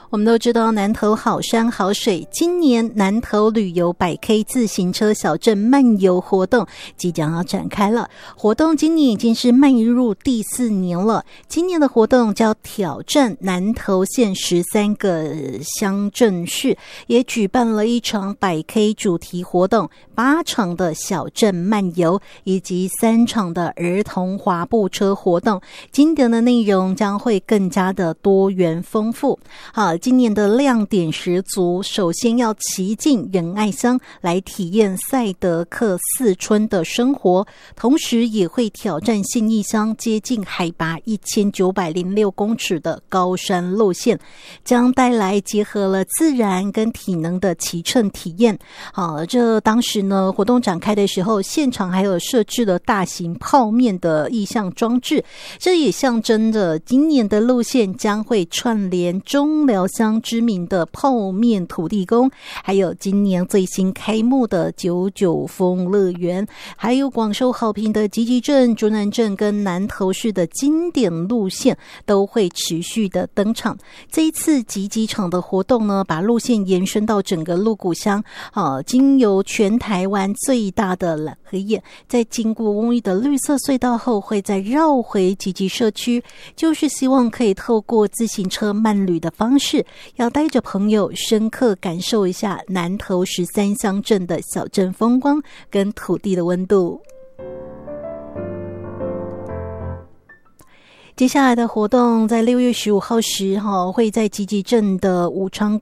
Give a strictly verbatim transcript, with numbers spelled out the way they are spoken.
我们都知道南投好山好水，今年南投旅游百 K 自行车小镇漫游活动即将要展开了。活动今年已经是迈入第四年了。今年的活动叫挑战南投县十三个乡镇市，也举办了一场百 K 主题活动，八场的小镇漫游，以及三场的儿童滑步车活动。今年的内容将会更加的多元丰富。好，今年的亮点十足，首先要骑进仁爱乡来体验赛德克四村的生活，同时也会挑战信义乡接近海拔一千九百零六公尺的高山路线，将带来结合了自然跟体能的骑乘体验。好，这当时呢活动展开的时候，现场还有设置了大型泡面的意象装置，这也象征着今年的路线将会串联中寮乡知名的泡面土地公，还有今年最新开幕的九九峰乐园，还有广受好评的集集镇、竹南镇跟南投市的经典路线都会持续的登场。这一次集集场的活动呢，把路线延伸到整个鹿谷乡，啊，经由全台湾最大的蓝河堰，在经过公益的绿色隧道后，会再绕回集集社区，就是希望可以透过自行车慢旅的方式，要带着朋友深刻感受一下南投十三乡镇的小镇风光跟土地的温度。接下来的活动在六月十五号时会在集集镇的武昌